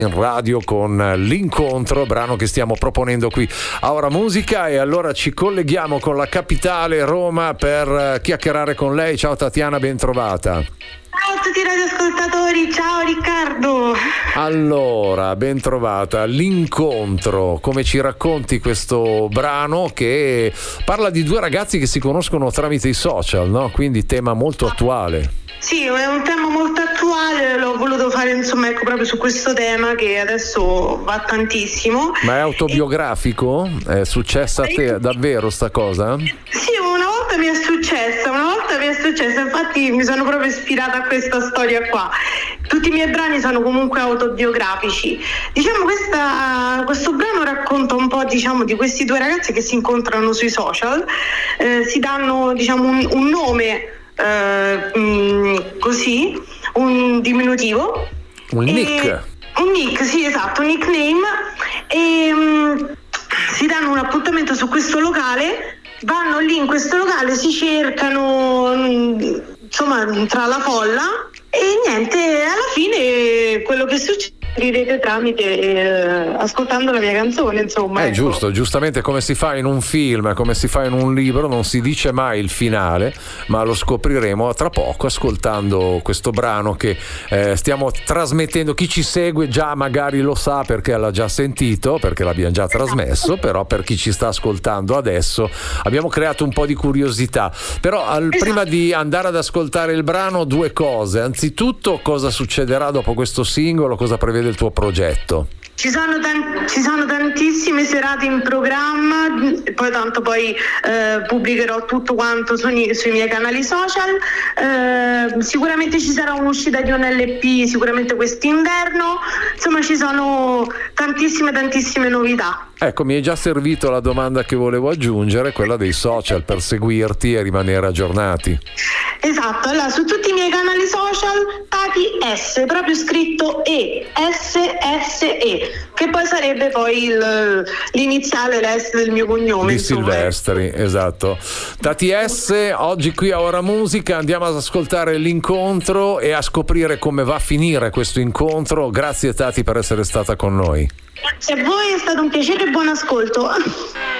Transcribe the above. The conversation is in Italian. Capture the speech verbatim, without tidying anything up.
in radio con L'incontro, brano che stiamo proponendo qui a Ora Musica, e allora ci colleghiamo con la capitale Roma per chiacchierare con lei. Ciao Tatiana, ben trovata. Ciao a tutti i radioascoltatori, ciao Riccardo. Allora, ben trovata. L'incontro, come ci racconti questo brano che parla di due ragazzi che si conoscono tramite i social, no? Quindi tema molto attuale. Sì, è un tema molto attuale, l'ho voluto fare insomma ecco proprio su questo tema che adesso va tantissimo. Ma è autobiografico? È successa a te davvero sta cosa? Sì, una volta mi è successa, una volta mi è successa, infatti mi sono proprio ispirata a questa storia qua. Tutti i miei brani sono comunque autobiografici. Diciamo questa, questo brano racconta un po' diciamo di questi due ragazzi che si incontrano sui social, eh, si danno diciamo un, un nome. Uh, mh, così un diminutivo, un nick un nick, sì esatto, un nickname, e mh, si danno un appuntamento su questo locale, vanno lì in questo locale, si cercano mh, insomma tra la folla, e niente, alla fine quello che succede direte tramite eh, ascoltando la mia canzone, insomma. È ecco. giusto, giustamente come si fa in un film, come si fa in un libro, non si dice mai il finale, ma lo scopriremo tra poco ascoltando questo brano che eh, stiamo trasmettendo. Chi ci segue già magari lo sa perché l'ha già sentito, perché l'abbiamo già trasmesso, però per chi ci sta ascoltando adesso abbiamo creato un po' di curiosità. Però al, esatto. prima di andare ad ascoltare il brano, due cose. Anzitutto, cosa succederà dopo questo singolo, cosa prevede del tuo progetto? Ci sono, tan- ci sono tantissime serate in programma, poi tanto poi eh, pubblicherò tutto quanto sui, sui miei canali social, eh, sicuramente ci sarà un'uscita di un L P sicuramente quest'inverno, insomma ci sono tantissime tantissime novità. Ecco, mi è già servito la domanda che volevo aggiungere, quella dei social, per seguirti e rimanere aggiornati. Esatto, allora su tutti i miei canali social Tati S, proprio scritto E, S S E, che poi sarebbe poi il, l'iniziale, l'S del mio cognome. Di insomma. Silvestri, esatto. Tati S, oggi qui a Ora Musica andiamo ad ascoltare l'incontro e a scoprire come va a finire questo incontro. Grazie Tati per essere stata con noi. Grazie a voi, è stato un piacere e buon ascolto.